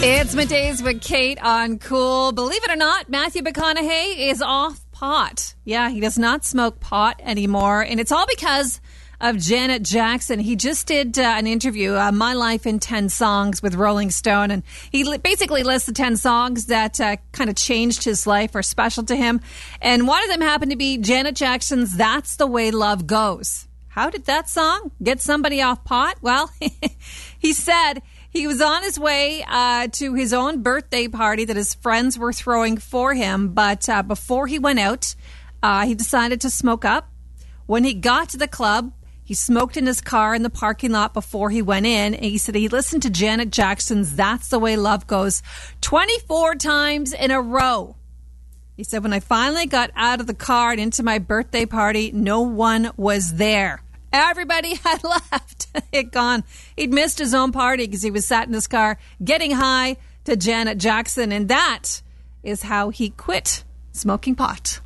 It's Middays with Kate on Cool. Believe it or not, Matthew McConaughey is off pot. Yeah, he does not smoke pot anymore. And it's all because of Janet Jackson. He just did an interview, My Life in 10 Songs with Rolling Stone. And he basically lists the 10 songs that kind of changed his life or special to him. And one of them happened to be Janet Jackson's That's the Way Love Goes. How did that song get somebody off pot? Well, he said he was on his way to his own birthday party that his friends were throwing for him. But before he went out, he decided to smoke up. When he got to the club, he smoked in his car in the parking lot before he went in. And he said he listened to Janet Jackson's That's the Way Love Goes 24 times in a row. He said, when I finally got out of the car and into my birthday party, no one was there. Everybody had left. He'd gone. He'd missed his own party because he was sat in his car getting high to Janet Jackson. And that is how he quit smoking pot.